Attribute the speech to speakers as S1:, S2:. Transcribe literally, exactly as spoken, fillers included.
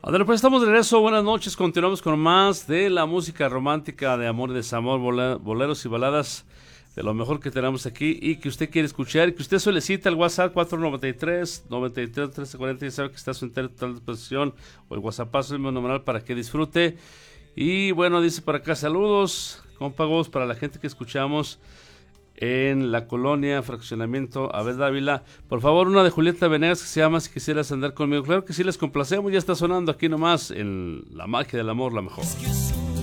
S1: Adela, pues estamos de regreso, buenas noches, continuamos con más de la música romántica de amor y desamor, boleros y baladas de lo mejor que tenemos aquí y que usted quiere escuchar y que usted solicita al WhatsApp cuatro nueve tres, noventa y tres, trece cuarenta, y sabe que está a su entera total disposición, o el WhatsApp es el mismo numeral para que disfrute. Y bueno, dice por acá, saludos, compagos para la gente que escuchamos en la colonia Fraccionamiento Abel Dávila. Por favor, una de Julieta Venegas que se llama Si quisieras andar conmigo. Claro que sí, les complacemos, ya está sonando aquí nomás en La Magia del Amor, la mejor.